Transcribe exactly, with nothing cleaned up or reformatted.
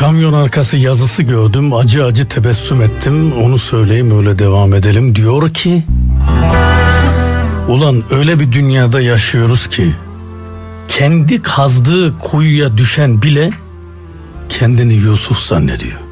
Kamyon arkası yazısı gördüm, acı acı tebessüm ettim, onu söyleyeyim öyle devam edelim. Diyor ki, ulan öyle bir dünyada yaşıyoruz ki kendi kazdığı kuyuya düşen bile kendini Yusuf zannediyor.